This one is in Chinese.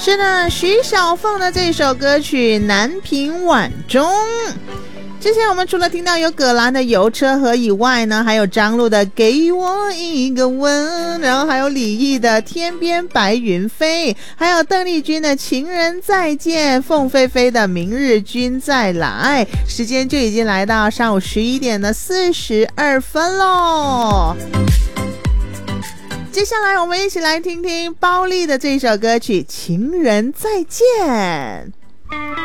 是的，徐小凤的这首歌曲《南屏晚钟》。之前我们除了听到有葛兰的《游车河》以外呢，还有张璐的《给我一个吻》，然后还有李毅的《天边白云飞》，还有邓丽君的《情人再见》，凤飞飞的《明日君再来》。时间就已经来到上午11点的42分咯。接下来我们一起来听听包丽的这首歌曲《情人再见》。